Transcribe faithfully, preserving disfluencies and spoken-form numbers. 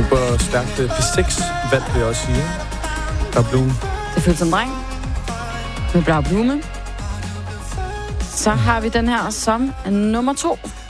Super stærkt P seks vand, vil jeg også sige. Der er Blume. Det føles som dreng. Med Blau Blume. Så har vi den her som nummer to.